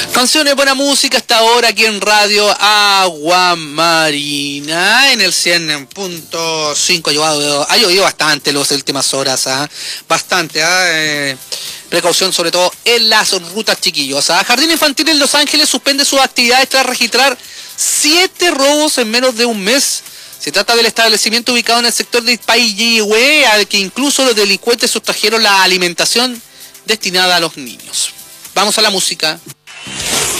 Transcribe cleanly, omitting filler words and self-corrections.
Canciones, buena música hasta ahora aquí en Radio Agua Marina en el 100.5. Ha llovido bastante las últimas horas, bastante. Precaución sobre todo en las rutas, chiquillos. Jardín Infantil en Los Ángeles suspende sus actividades tras registrar 7 robos en menos de un mes. Se trata del establecimiento ubicado en el sector de Paiyihue, al que incluso los delincuentes sustrajeron la alimentación destinada a los niños. Vamos a la música.